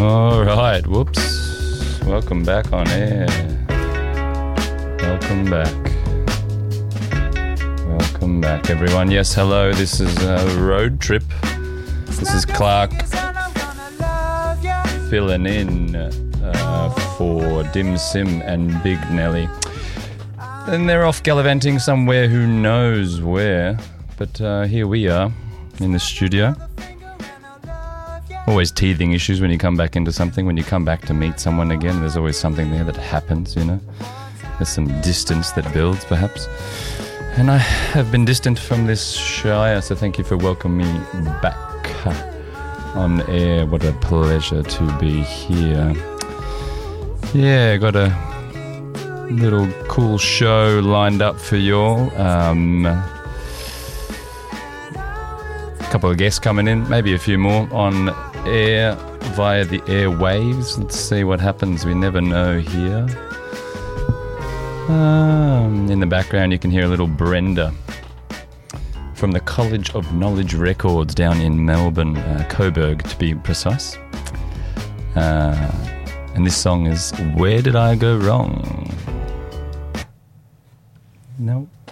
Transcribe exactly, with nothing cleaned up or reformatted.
All right, whoops. Welcome back on air. Welcome back. Welcome back, everyone. Yes, hello, this is a road trip. This is Clark filling in uh, for Dim Sim and Big Nelly. And they're off gallivanting somewhere, who knows where. But uh, here we are in the studio. Always teething issues when you come back into something. When you come back to meet someone again, there's always something there that happens, you know. There's some distance that builds, perhaps. And I have been distant from this shire, so thank you for welcoming me back on air. What a pleasure to be here. Yeah, got a little cool show lined up for y'all. Um, a couple of guests coming in, maybe a few more on air via the airwaves. Let's see what happens. We never know here. Um, in the background you can hear a little Brenda from the College of Knowledge Records down in Melbourne, uh, Coburg to be precise. Uh, and this song is Where Did I Go Wrong? No.